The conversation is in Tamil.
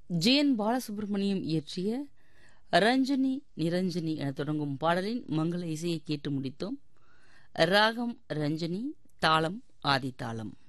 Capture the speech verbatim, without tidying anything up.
ஜி என் பாலசுப்ரமணியம் இயற்றிய ரஞ்சனி நிரஞ்சனி என தொடங்கும் பாடலின் மங்கள இசையை கேட்டு முடித்தோம். ராகம் ரஞ்சனி, தாளம் ஆதிதாளம்.